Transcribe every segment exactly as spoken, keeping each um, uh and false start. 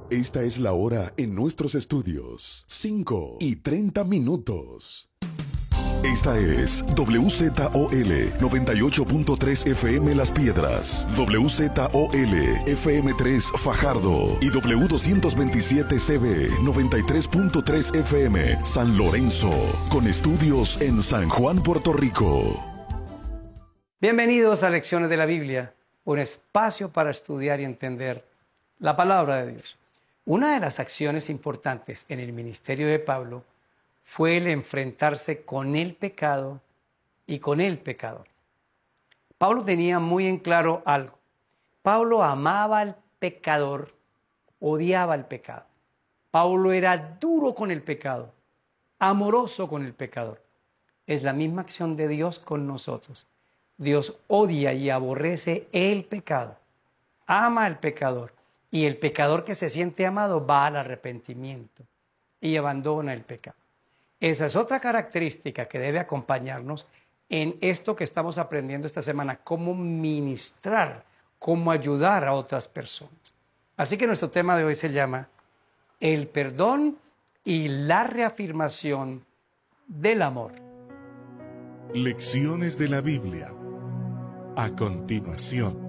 Esta es la hora en nuestros estudios. cinco y treinta minutos. Esta es W Z O L noventa y ocho punto tres F M Las Piedras, W Z O L F M tres Fajardo y W doscientos veintisiete C B noventa y tres punto tres F M San Lorenzo, con estudios en San Juan, Puerto Rico. Bienvenidos a Lecciones de la Biblia, un espacio para estudiar y entender la palabra de Dios. Una de las acciones importantes en el ministerio de Pablo fue el enfrentarse con el pecado y con el pecador. Pablo tenía muy en claro algo. Pablo amaba al pecador, odiaba al pecado. Pablo era duro con el pecado, amoroso con el pecador. Es la misma acción de Dios con nosotros. Dios odia y aborrece el pecado, ama al pecador, y el pecador que se siente amado va al arrepentimiento y abandona el pecado. Esa es otra característica que debe acompañarnos en esto que estamos aprendiendo esta semana, cómo ministrar, cómo ayudar a otras personas. Así que nuestro tema de hoy se llama el perdón y la reafirmación del amor. Lecciones de la Biblia. A continuación.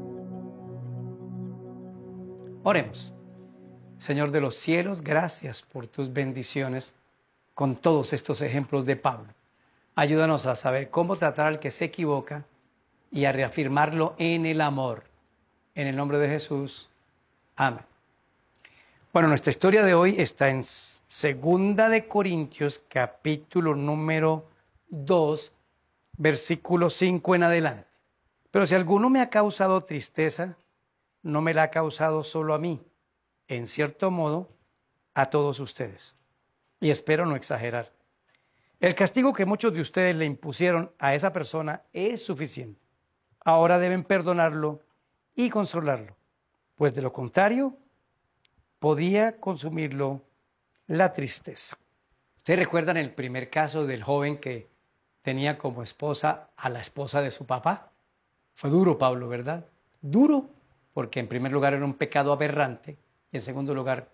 Oremos. Señor de los cielos, gracias por tus bendiciones con todos estos ejemplos de Pablo. Ayúdanos a saber cómo tratar al que se equivoca y a reafirmarlo en el amor. En el nombre de Jesús. Amén. Bueno, nuestra historia de hoy está en Segunda de Corintios, capítulo número dos, versículo cinco en adelante. Pero si alguno me ha causado tristeza, no me la ha causado solo a mí, en cierto modo, a todos ustedes. Y espero no exagerar. El castigo que muchos de ustedes le impusieron a esa persona es suficiente. Ahora deben perdonarlo y consolarlo, pues de lo contrario, podía consumirlo la tristeza. ¿Ustedes recuerdan el primer caso del joven que tenía como esposa a la esposa de su papá? Fue duro, Pablo, ¿verdad? Duro, porque en primer lugar era un pecado aberrante y en segundo lugar